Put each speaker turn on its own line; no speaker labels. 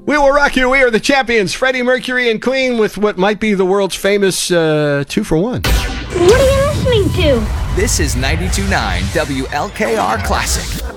We will rock you. We are the champions, Freddie Mercury and Queen, with what might be the world's famous 2-for-1.
What are you listening to?
This is 92.9 WLKR Classic.